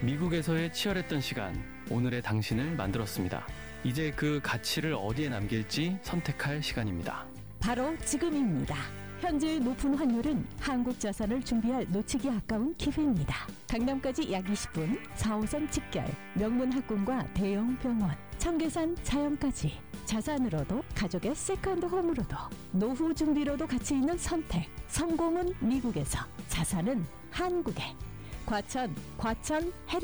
미국에서의 치열했던 시간, 오늘의 당신을 만들었습니다. 이제 그 가치를 어디에 남길지 선택할 시간입니다. 바로 지금입니다. 현재의 높은 환율은 한국 자산을 준비할 놓치기 아까운 기회입니다. 강남까지 약 20분, 4호선 직결, 명문 학군과 대형 병원, 청계산 자연까지 자산으로도 가족의 세컨드 홈으로도 노후 준비로도 가치 있는 선택. 성공은 미국에서, 자산은 한국에. 과천 해리